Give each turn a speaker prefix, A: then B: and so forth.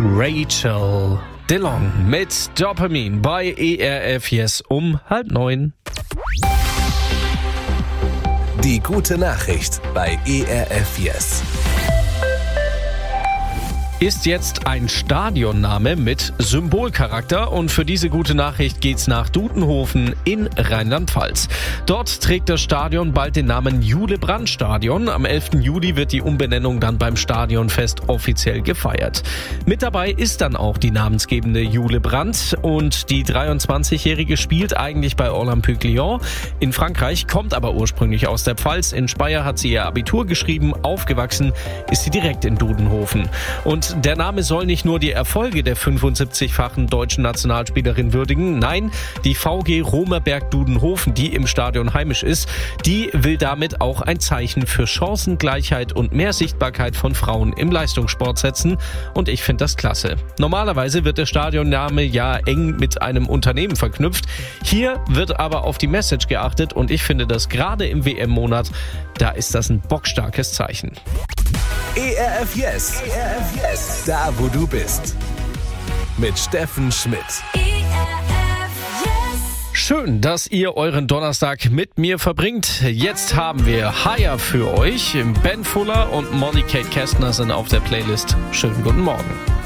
A: Rachel DeLong mit Dopamine bei ERF Yes um 8:30.
B: Die gute Nachricht bei ERF Yes.
A: Ist jetzt ein Stadionname mit Symbolcharakter und für diese gute Nachricht geht's nach Dudenhofen in Rheinland-Pfalz. Dort trägt das Stadion bald den Namen Jule-Brandt-Stadion. Am 11. Juli wird die Umbenennung dann beim Stadionfest offiziell gefeiert. Mit dabei ist dann auch die namensgebende Jule Brandt und die 23-Jährige spielt eigentlich bei Olympique Lyon in Frankreich, kommt aber ursprünglich aus der Pfalz. In Speyer hat sie ihr Abitur geschrieben, aufgewachsen ist sie direkt in Dudenhofen. Und der Name soll nicht nur die Erfolge der 75-fachen deutschen Nationalspielerin würdigen. Nein, die VG Romerberg-Dudenhofen, die im Stadion heimisch ist, die will damit auch ein Zeichen für Chancengleichheit und mehr Sichtbarkeit von Frauen im Leistungssport setzen. Und ich finde das klasse. Normalerweise wird der Stadionname ja eng mit einem Unternehmen verknüpft. Hier wird aber auf die Message geachtet und ich finde das gerade im WM-Monat, da ist das ein bockstarkes Zeichen.
B: ERF Yes. ERF Yes. Da, wo du bist. Mit Steffen Schmidt.
A: Schön, dass ihr euren Donnerstag mit mir verbringt. Jetzt haben wir Higher für euch. Ben Fuller und Molly Kate Kästner sind auf der Playlist. Schönen guten Morgen.